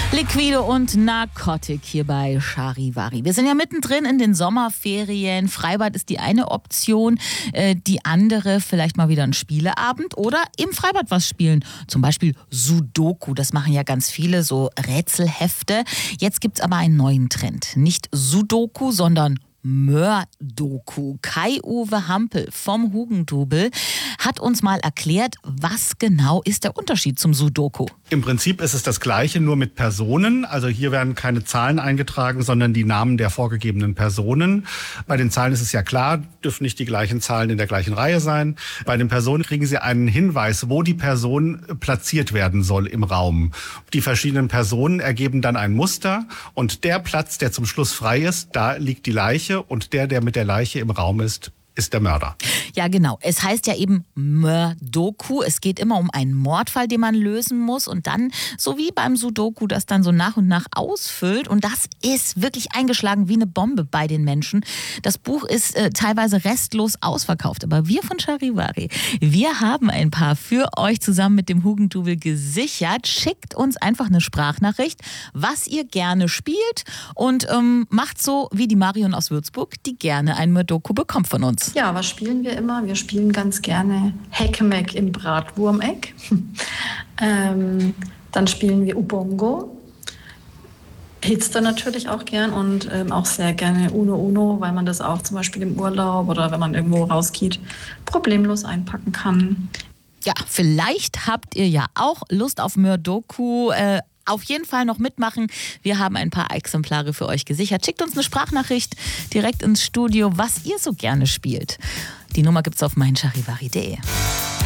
Liquide und Narkotik hier bei Charivari. Wir sind ja mittendrin in den Sommerferien. Freibad ist die eine Option, die andere vielleicht mal wieder ein Spieleabend oder im Freibad was spielen. Zum Beispiel Sudoku, das machen ja ganz viele, so Rätselhefte. Jetzt gibt's aber einen neuen Trend. Nicht Sudoku, sondern Mördoku. Kai-Uwe Hampel vom Hugendubel hat uns mal erklärt, was genau ist der Unterschied zum Sudoku. Im Prinzip ist es das Gleiche, nur mit Personen. Also hier werden keine Zahlen eingetragen, sondern die Namen der vorgegebenen Personen. Bei den Zahlen ist es ja klar, dürfen nicht die gleichen Zahlen in der gleichen Reihe sein. Bei den Personen kriegen Sie einen Hinweis, wo die Person platziert werden soll im Raum. Die verschiedenen Personen ergeben dann ein Muster und der Platz, der zum Schluss frei ist, da liegt die Leiche und der mit der Leiche im Raum ist der Mörder. Ja, genau. Es heißt ja eben Mördoku. Es geht immer um einen Mordfall, den man lösen muss und dann, so wie beim Sudoku, das dann so nach und nach ausfüllt. Und das ist wirklich eingeschlagen wie eine Bombe bei den Menschen. Das Buch ist teilweise restlos ausverkauft. Aber wir von Charivari, wir haben ein paar für euch zusammen mit dem Hugendubel gesichert. Schickt uns einfach eine Sprachnachricht, was ihr gerne spielt und macht so wie die Marion aus Würzburg, die gerne ein Mördoku bekommt von uns. Ja, was spielen wir immer? Wir spielen ganz gerne Heckmeck im Bratwurmeck. Dann spielen wir Ubongo. Hitster natürlich auch gern und auch sehr gerne Uno Uno, weil man das auch zum Beispiel im Urlaub oder wenn man irgendwo rausgeht, problemlos einpacken kann. Ja, vielleicht habt ihr ja auch Lust auf Mördoku. Auf jeden Fall noch mitmachen. Wir haben ein paar Exemplare für euch gesichert. Schickt uns eine Sprachnachricht direkt ins Studio, was ihr so gerne spielt. Die Nummer gibt's auf meincharivari.de.